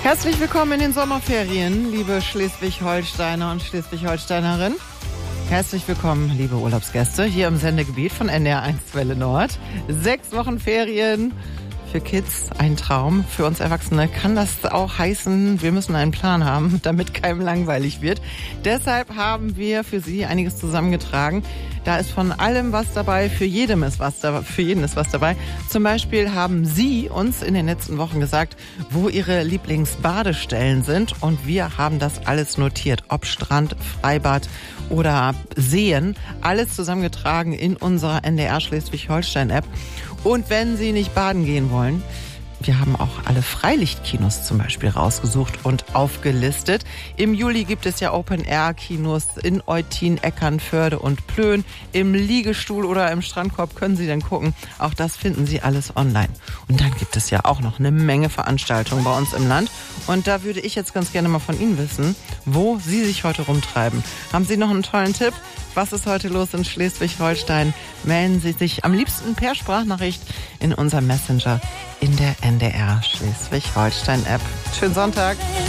Herzlich willkommen in den Sommerferien, liebe Schleswig-Holsteiner und Schleswig-Holsteinerinnen. Herzlich willkommen, liebe Urlaubsgäste, hier im Sendegebiet von NDR 1 Welle Nord. 6 Wochen Ferien. Für Kids ein Traum. Für uns Erwachsene kann das auch heißen, wir müssen einen Plan haben, damit keinem langweilig wird. Deshalb haben wir für Sie einiges zusammengetragen. Da ist von allem was dabei, für jeden ist was dabei. Zum Beispiel haben Sie uns in den letzten Wochen gesagt, wo Ihre Lieblingsbadestellen sind. Und wir haben das alles notiert, ob Strand, Freibad oder Seen. Alles zusammengetragen in unserer NDR Schleswig-Holstein-App. Und wenn Sie nicht baden gehen wollen, wir haben auch alle Freilichtkinos zum Beispiel rausgesucht und aufgelistet. Im Juli gibt es ja Open-Air-Kinos in Eutin, Eckernförde und Plön. Im Liegestuhl oder im Strandkorb können Sie dann gucken. Auch das finden Sie alles online. Und dann gibt es ja auch noch eine Menge Veranstaltungen bei uns im Land. Und da würde ich jetzt ganz gerne mal von Ihnen wissen, wo Sie sich heute rumtreiben. Haben Sie noch einen tollen Tipp? Was ist heute los in Schleswig-Holstein? Melden Sie sich am liebsten per Sprachnachricht in unserem Messenger in der NDR Schleswig-Holstein-App. Schönen Sonntag!